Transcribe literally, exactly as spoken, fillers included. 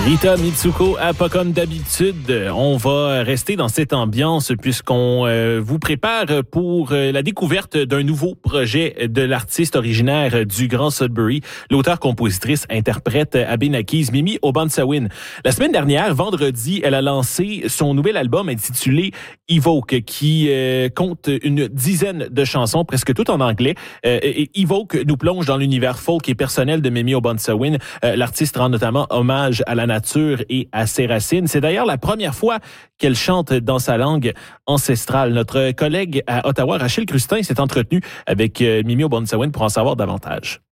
Rita Mitsuko à pas comme d'habitude. On va rester dans cette ambiance puisqu'on euh, vous prépare pour euh, la découverte d'un nouveau projet de l'artiste originaire du Grand Sudbury, l'auteur-compositrice-interprète abénaquise Mimi Obansawin. La semaine dernière, vendredi, elle a lancé son nouvel album intitulé Evoke qui euh, compte une dizaine de chansons, presque toutes en anglais. Euh, et Evoke nous plonge dans l'univers folk et personnel de Mimi Obansawin. Euh, l'artiste rend notamment hommage à la nature et à ses racines. C'est d'ailleurs la première fois qu'elle chante dans sa langue ancestrale. Notre collègue à Ottawa, Rachel Crustin, s'est entretenu avec Mimi Obansawin pour en savoir davantage.